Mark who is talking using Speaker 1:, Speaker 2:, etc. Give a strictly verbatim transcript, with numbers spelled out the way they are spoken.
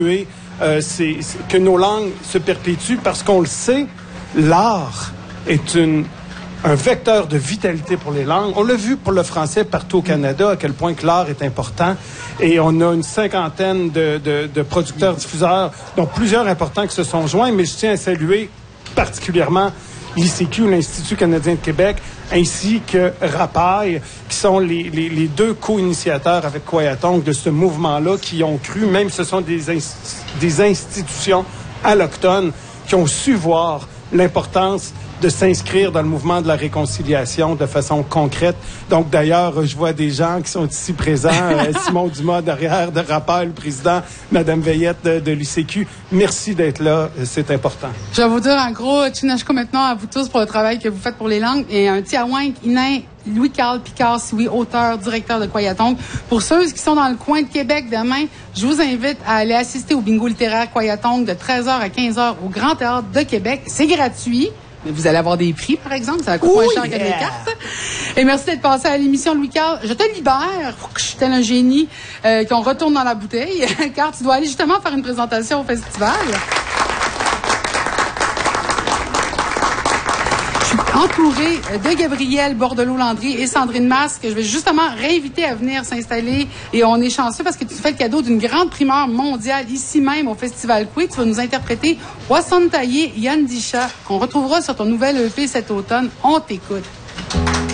Speaker 1: euh, c'est, c'est, que nos langues se perpétuent parce qu'on le sait, l'art est une, un vecteur de vitalité pour les langues. On l'a vu pour le français partout au Canada, à quel point que l'art est important. Et on a une cinquantaine de, de, de producteurs-diffuseurs, dont plusieurs importants qui se sont joints, mais je tiens à saluer particulièrement l'I C Q, l'Institut canadien de Québec, ainsi que Rapaille, qui sont les, les, les deux co-initiateurs avec Kwayatong de ce mouvement-là, qui ont cru, même ce sont des, inst- des institutions allochtones qui ont su voir l'importance de s'inscrire dans le mouvement de la réconciliation de façon concrète. Donc, d'ailleurs, je vois des gens qui sont ici présents. Euh, Simon Dumas derrière, de Rappel, le président, Mme Veillette de, de l'I C Q. Merci d'être là. C'est important.
Speaker 2: Je vais vous dire un gros tchinashko maintenant à vous tous pour le travail que vous faites pour les langues. Et un tiawank, Inain, Louis-Carl Picard, Sioui, auteur, directeur de Kwayatong. Pour ceux qui sont dans le coin de Québec demain, je vous invite à aller assister au bingo littéraire Kwayatong de treize heures à quinze heures au Grand Théâtre de Québec. C'est gratuit. Vous allez avoir des prix, par exemple. Ça coûte moins cher que les cartes. Et merci d'être passé à l'émission, Louis-Carl. Je te libère. Je suis tel un génie euh, qu'on retourne dans la bouteille, car tu dois aller justement faire une présentation au festival. Je suis entourée de Gabrielle Bordelot-Landry et Sandrine Masque, que je vais justement réinviter à venir s'installer. Et on est chanceux parce que tu fais le cadeau d'une grande primeur mondiale ici même au Festival Coué. Tu vas nous interpréter Wasantaye Yandisha, qu'on retrouvera sur ton nouvel E P cet automne. On t'écoute.